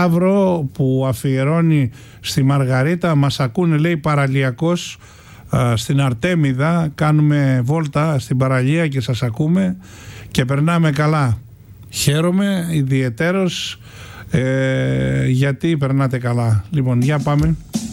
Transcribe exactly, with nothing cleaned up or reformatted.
Σταύρο που αφιερώνει στη Μαργαρίτα. Μας ακούνε, λέει, παραλιακός α, στην Αρτέμιδα. Κάνουμε βόλτα στην παραλία και σας ακούμε και περνάμε καλά. Χαίρομαι ιδιαιτέρως ε, γιατί περνάτε καλά. Λοιπόν, για πάμε.